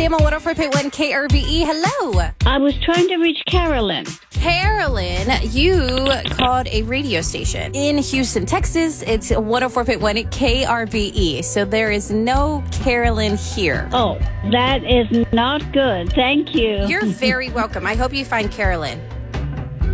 KCMO 104.1 KRBE. Hello. I was trying to reach Carolyn. Carolyn, you called a radio station in Houston, Texas. It's 104.1 KRBE. So there is no Carolyn here. Oh, that is not good. Thank you. You're very welcome. I hope you find Carolyn.